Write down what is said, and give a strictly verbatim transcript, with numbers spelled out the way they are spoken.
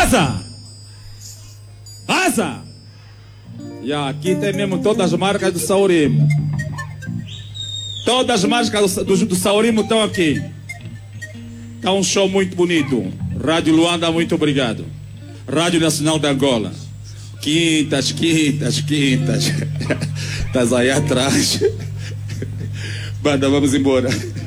Asa! Asa! E aqui tem mesmo todas as marcas do Saurimo. Todas as marcas do, do, do Saurimo estão aqui. Está um show muito bonito. Rádio Luanda, muito obrigado. Rádio Nacional de Angola. Quintas, quintas, quintas. Estás aí atrás. Banda, vamos embora.